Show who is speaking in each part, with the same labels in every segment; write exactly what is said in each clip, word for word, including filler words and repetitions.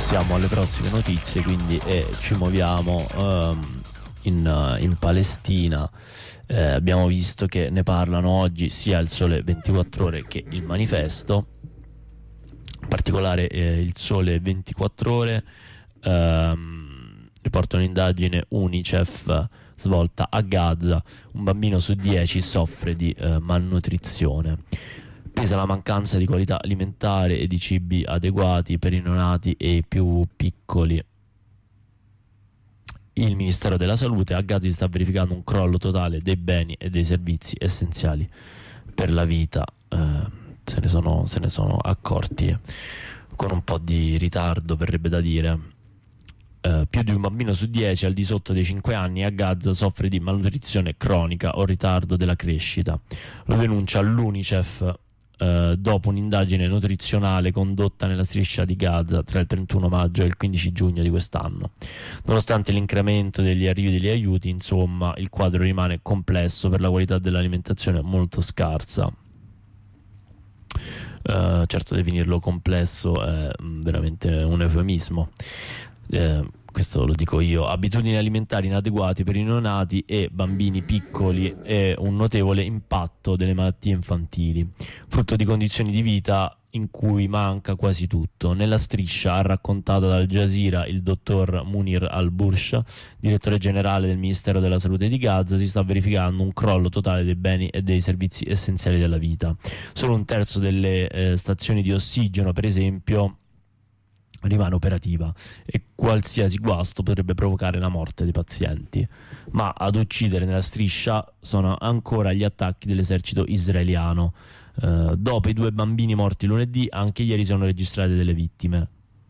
Speaker 1: passiamo alle prossime notizie, quindi eh, ci muoviamo um, in, in Palestina. Eh, abbiamo visto che ne parlano oggi sia il Sole ventiquattro Ore che il Manifesto. In particolare eh, il Sole ventiquattro Ore ehm, riporta un'indagine UNICEF svolta a Gaza. Un bambino su dieci soffre di eh, malnutrizione. Pesa la mancanza di qualità alimentare e di cibi adeguati per i neonati e i più piccoli. Il Ministero della Salute: a Gaza si sta verificando un crollo totale dei beni e dei servizi essenziali per la vita. Eh, se ne sono, se ne sono accorti con un po' di ritardo, verrebbe da dire. Eh, più di un bambino su dieci al di sotto dei cinque anni a Gaza soffre di malnutrizione cronica o ritardo della crescita. Lo denuncia l'UNICEF Uh, dopo un'indagine nutrizionale condotta nella striscia di Gaza tra il trentuno maggio e il quindici giugno di quest'anno. Nonostante l'incremento degli arrivi degli aiuti, insomma, il quadro rimane complesso per la qualità dell'alimentazione molto scarsa. Uh, certo, definirlo complesso è veramente un eufemismo. Uh, questo lo dico io. Abitudini alimentari inadeguate per i neonati e bambini piccoli e un notevole impatto delle malattie infantili, frutto di condizioni di vita in cui manca quasi tutto. Nella striscia, ha raccontato ad Al Jazeera il dottor Munir Al-Bursh, direttore generale del Ministero della Salute di Gaza, si sta verificando un crollo totale dei beni e dei servizi essenziali della vita. Solo un terzo delle eh, stazioni di ossigeno, per esempio, rimane operativa e qualsiasi guasto potrebbe provocare la morte dei pazienti. Ma ad uccidere nella striscia sono ancora gli attacchi dell'esercito israeliano. Eh, dopo i due bambini morti lunedì, anche ieri sono registrate delle vittime.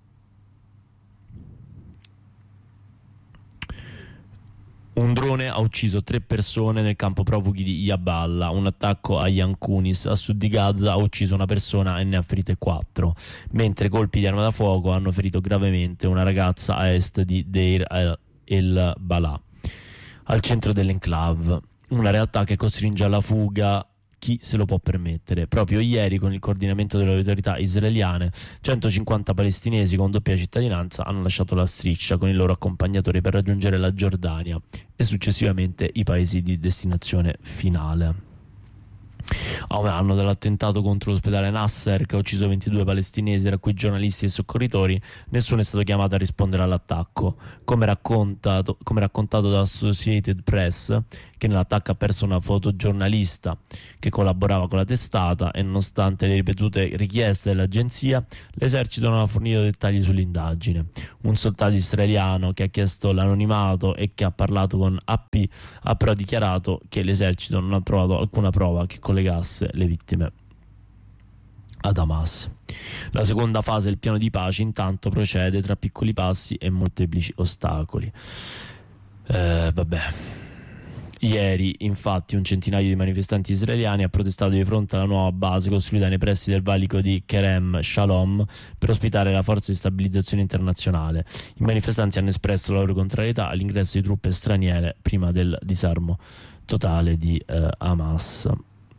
Speaker 1: Un drone ha ucciso tre persone nel campo profughi di Yaballa. Un attacco a Yan Kunis, a sud di Gaza, ha ucciso una persona e ne ha ferite quattro, mentre colpi di arma da fuoco hanno ferito gravemente una ragazza a est di Deir el-Balah, al centro dell'enclave. Una realtà che costringe alla fuga chi se lo può permettere. Proprio ieri, con il coordinamento delle autorità israeliane, centocinquanta palestinesi con doppia cittadinanza hanno lasciato la striscia con i loro accompagnatori per raggiungere la Giordania e successivamente i paesi di destinazione finale. A un anno dall'attentato contro l'ospedale Nasser, che ha ucciso ventidue palestinesi, tra cui giornalisti e soccorritori, nessuno è stato chiamato a rispondere all'attacco. Come raccontato, come raccontato da Associated Press, che nell'attacco ha perso una fotogiornalista che collaborava con la testata, e nonostante le ripetute richieste dell'agenzia, l'esercito non ha fornito dettagli sull'indagine. Un soldato israeliano che ha chiesto l'anonimato e che ha parlato con A P ha però dichiarato che l'esercito non ha trovato alcuna prova che collegasse le vittime ad Hamas. La seconda fase del piano di pace intanto procede tra piccoli passi e molteplici ostacoli. Eh, vabbè. Ieri, infatti, un centinaio di manifestanti israeliani ha protestato di fronte alla nuova base costruita nei pressi del valico di Kerem Shalom per ospitare la forza di stabilizzazione internazionale. I manifestanti hanno espresso la loro contrarietà all'ingresso di truppe straniere prima del disarmo totale di eh, Hamas.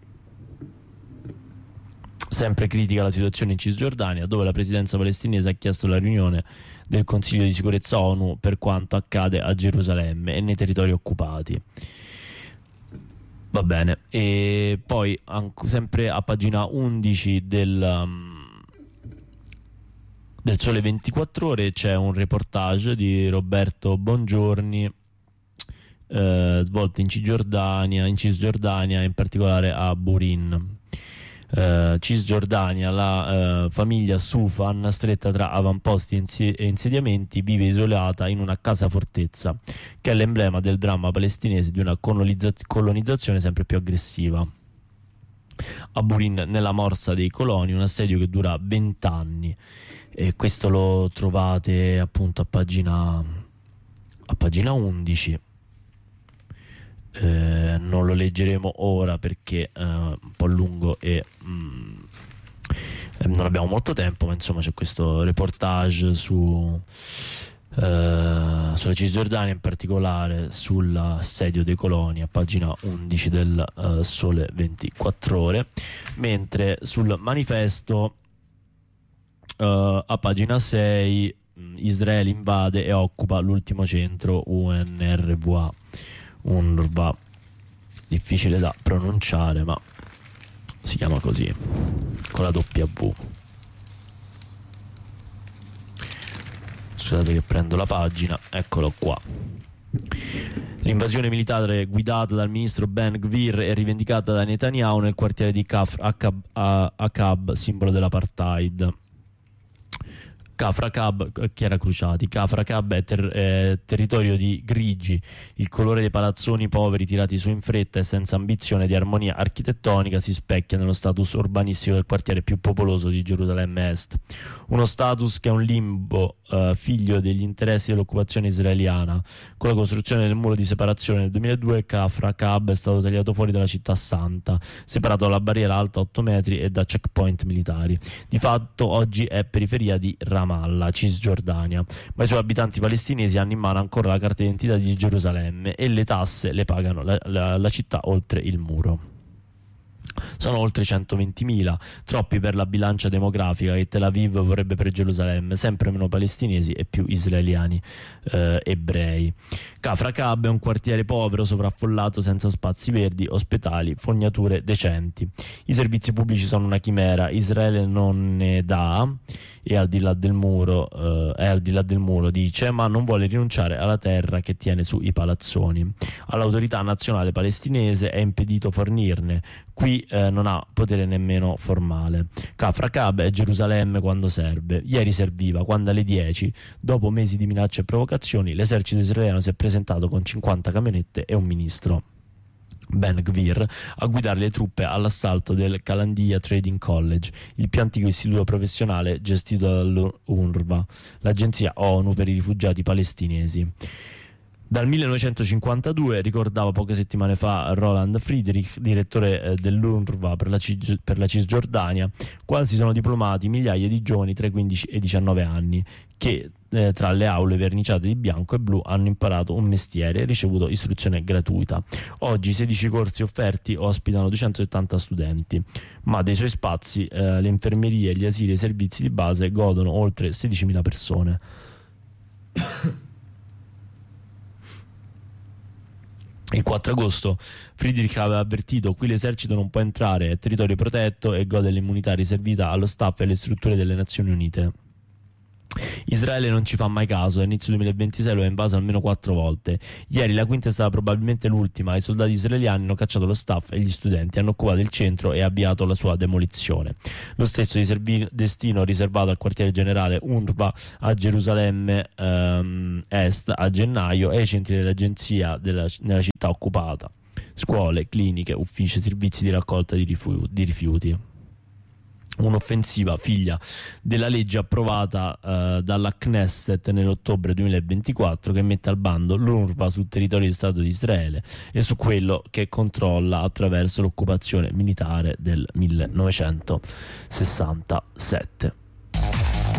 Speaker 1: Sempre critica la situazione in Cisgiordania, dove la presidenza palestinese ha chiesto la riunione del Consiglio di sicurezza ONU per quanto accade a Gerusalemme e nei territori occupati. Va bene. E poi anche, sempre a pagina undici del, um, del Sole ventiquattro Ore, c'è un reportage di Roberto Bongiorni eh, svolto in Cisgiordania, in Cisgiordania, in particolare a Burin. Uh, Cisgiordania, la uh, famiglia Sufan, stretta tra avamposti e insediamenti, vive isolata in una casa fortezza che è l'emblema del dramma palestinese di una colonizza- colonizzazione sempre più aggressiva. A Burin, nella morsa dei coloni, un assedio che dura vent'anni, e questo lo trovate appunto a pagina a pagina undici. Eh, non lo leggeremo ora perché è eh, un po' lungo e mm, non abbiamo molto tempo, ma insomma c'è questo reportage su eh, sulla Cisgiordania, in particolare sull'assedio dei coloni, a pagina undici del uh, Sole ventiquattro Ore, mentre sul Manifesto uh, a pagina sei Israele invade e occupa l'ultimo centro U N R W A. UNRWA, difficile da pronunciare, ma si chiama così, con la W. Scusate che prendo la pagina, eccolo qua. L'invasione militare guidata dal ministro Ben Gvir e rivendicata da Netanyahu nel quartiere di Kafr Akab, simbolo dell'apartheid. Kafr Akab, Chiara Cruciati. Kafr Akab è, ter- è territorio di grigi, il colore dei palazzoni poveri tirati su in fretta e senza ambizione di armonia architettonica si specchia nello status urbanistico del quartiere più popoloso di Gerusalemme Est. Uno status che è un limbo uh, figlio degli interessi dell'occupazione israeliana. Con la costruzione del muro di separazione nel duemiladue, Kafr Akab è stato tagliato fuori dalla città santa, separato dalla barriera alta otto metri e da checkpoint militari. Di fatto oggi è periferia di Ramallah, Alla Cisgiordania, ma i suoi abitanti palestinesi hanno in mano ancora la carta d'identità di Gerusalemme e le tasse le pagano la, la, la città oltre il muro. Sono oltre centoventimila, troppi per la bilancia demografica che Tel Aviv vorrebbe per Gerusalemme, sempre meno palestinesi e più israeliani eh, ebrei. Kafr Akab è un quartiere povero, sovraffollato, senza spazi verdi, ospedali, fognature decenti. I servizi pubblici sono una chimera, Israele non ne dà e al di là del muro, eh, è al di là del muro, dice, ma non vuole rinunciare alla terra che tiene su i palazzoni. All'autorità nazionale palestinese è impedito fornirne. Qui eh, non ha potere nemmeno formale. Kafr Akab è Gerusalemme quando serve. Ieri serviva, quando alle dieci, dopo mesi di minacce e provocazioni, l'esercito israeliano si è presentato con cinquanta camionette e un ministro, Ben Gvir, a guidare le truppe all'assalto del Kalandia Trading College, il più antico istituto professionale gestito dall'UNRWA, l'agenzia ONU per i rifugiati palestinesi. Dal millenovecentocinquantadue, ricordava poche settimane fa Roland Friedrich, direttore eh, dell'UNRWA per la, Cis- per la Cisgiordania, quasi sono diplomati migliaia di giovani tra i quindici e i diciannove anni che eh, tra le aule verniciate di bianco e blu hanno imparato un mestiere e ricevuto istruzione gratuita. Oggi sedici corsi offerti ospitano duecentosettanta studenti, ma dei suoi spazi eh, le infermerie, gli asili e i servizi di base godono oltre sedicimila persone. Il quattro agosto Friedrich aveva avvertito: qui l'esercito non può entrare, è territorio protetto e gode dell'immunità riservata allo staff e alle strutture delle Nazioni Unite. Israele non ci fa mai caso, a inizio duemilaventisei lo ha invaso almeno quattro volte. Ieri la quinta è stata probabilmente l'ultima. I soldati israeliani hanno cacciato lo staff e gli studenti, hanno occupato il centro e avviato la sua demolizione. Lo stesso destino riservato al quartiere generale UNRWA a Gerusalemme ehm, Est a gennaio e ai centri dell'agenzia della, nella città occupata: scuole, cliniche, uffici, servizi di raccolta di rifiuti. Di rifiuti. Un'offensiva figlia della legge approvata uh, dalla Knesset nell'ottobre duemilaventiquattro, che mette al bando l'UNRWA sul territorio di Stato di Israele e su quello che controlla attraverso l'occupazione militare del millenovecentosessantasette.